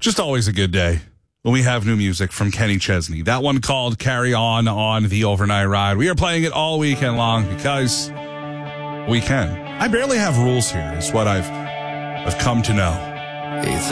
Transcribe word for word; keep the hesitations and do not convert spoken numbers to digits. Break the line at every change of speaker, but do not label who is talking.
Just always a good day when we have new music from Kenny Chesney. That one called Carry On on the Overnight Ride. We are playing it all weekend long because we can. I barely have rules here is what I've I've come to know.
He